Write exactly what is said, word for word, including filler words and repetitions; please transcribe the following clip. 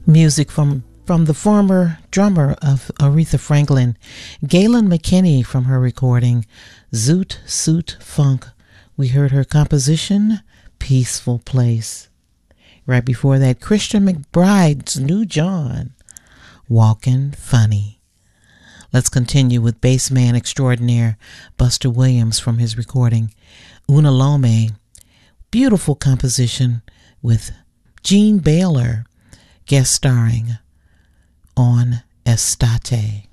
Music from, from the former drummer of Aretha Franklin, Galen McKinney, from her recording Zoot Suit Funk. We heard her composition, Peaceful Place. Right before that, Christian McBride's New John, Walkin' Funny. Let's continue with bassman extraordinaire Buster Williams from his recording Una Lome. Beautiful composition with Gene Baylor guest starring on Estate.